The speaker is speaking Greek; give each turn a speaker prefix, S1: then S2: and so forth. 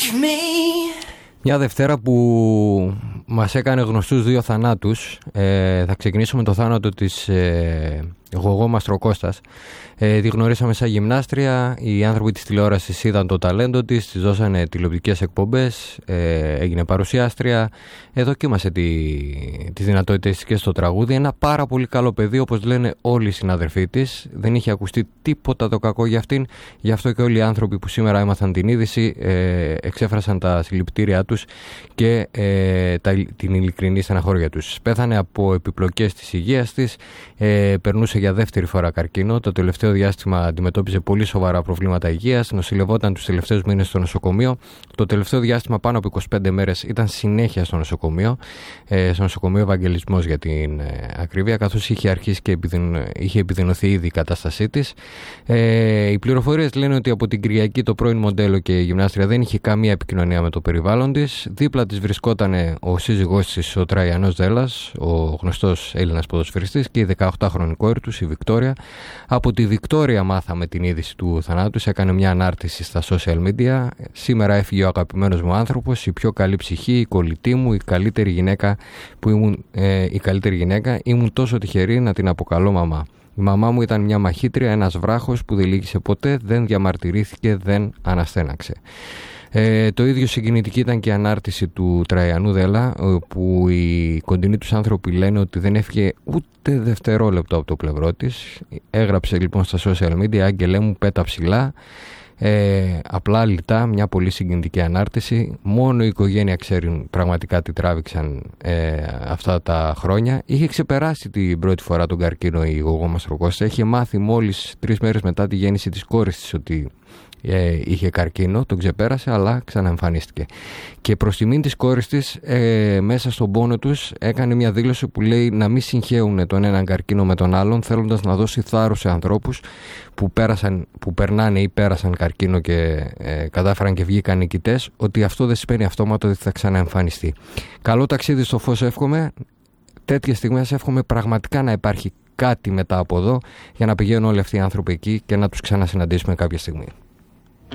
S1: Μια Δευτέρα που μας έκανε γνωστούς δύο θανάτους. Θα ξεκινήσουμε το θάνατο της Γογό Μαστροκώστας. Τη γνωρίσαμε σαν γυμνάστρια. Οι άνθρωποι της τηλεόρασης είδαν το ταλέντο της, της δώσανε τηλεοπτικές εκπομπές, έγινε παρουσιάστρια, δοκίμασε τις δυνατότητες της και στο τραγούδι. Ένα πάρα πολύ καλό παιδί, όπως λένε όλοι οι συναδελφοί της. Δεν είχε ακουστεί τίποτα το κακό για αυτήν. Γι' αυτό και όλοι οι άνθρωποι που σήμερα έμαθαν την είδηση εξέφρασαν τα συλληπιτήριά τους και την ειλικρινή στεναχώρια τους. Πέθανε από επιπλοκές της υγείας της, περνούσε για δεύτερη φορά καρκίνο. Το τελευταίο διάστημα αντιμετώπιζε πολύ σοβαρά προβλήματα υγείας, νοσηλευόταν τους τελευταίους μήνες στο νοσοκομείο. Το τελευταίο διάστημα, πάνω από 25 μέρες, ήταν συνέχεια στο νοσοκομείο Ευαγγελισμός για την ακρίβεια, καθώς είχε αρχίσει και είχε επιδεινωθεί ήδη η κατάστασή της. Οι πληροφορίες λένε ότι από την Κυριακή το πρώην μοντέλο και η γυμνάστρια δεν είχε καμία επικοινωνία με το περιβάλλον της. Δίπλα της βρισκόταν ο σύζυγός της, ο Τραϊανός Δέλλας, ο γνωστός Έλληνας ποδοσφαιριστής, και η 18χρονη κόρη τους, η Βικτόρια. Από τη Βικτόρια μάθαμε την είδηση του θανάτου. Έκανε μια ανάρτηση στα social media. Σήμερα έφυγε ο αγαπημένος μου άνθρωπος, η πιο καλή ψυχή, η κολλητή μου, η καλύτερη γυναίκα που ήμουν. Ήμουν τόσο τυχερή να την αποκαλώ μαμά. Η μαμά μου ήταν μια μαχήτρια, ένας βράχος που δεν λύγησε ποτέ, δεν διαμαρτυρήθηκε, δεν αναστέναξε. Το ίδιο συγκινητική ήταν και η ανάρτηση του Τραϊανού Δέλλα, που οι κοντινοί τους άνθρωποι λένε ότι δεν έφυγε ούτε δευτερόλεπτο από το πλευρό της. Έγραψε λοιπόν στα social media: «Άγγελέ μου, πέτα ψηλά». Απλά λιτά, μια πολύ συγκινητική ανάρτηση. Μόνο η οικογένεια ξέρει πραγματικά τι τράβηξαν αυτά τα χρόνια. Είχε ξεπεράσει την πρώτη φορά τον καρκίνο η Γογό Μαστροκώστα. Είχε μάθει μόλις 3 μέρες μετά τη γέννηση της κόρης της ότι είχε καρκίνο. Τον ξεπέρασε, αλλά ξαναεμφανίστηκε. Και προς τιμήν της κόρης της, μέσα στον πόνο τους, έκανε μια δήλωση που λέει να μην συγχέουν τον έναν καρκίνο με τον άλλον, θέλοντας να δώσει θάρρος σε ανθρώπους που περνάνε ή πέρασαν καρκίνο και κατάφεραν και βγήκαν νικητές, ότι αυτό δεν σημαίνει αυτόματο ότι θα ξαναεμφανιστεί. Καλό ταξίδι στο φως εύχομαι. Τέτοιες στιγμές εύχομαι πραγματικά να υπάρχει κάτι μετά από εδώ, για να πηγαίνουν όλοι αυτοί οι άνθρωποι εκεί και να τους ξανασυναντήσουμε κάποια στιγμή.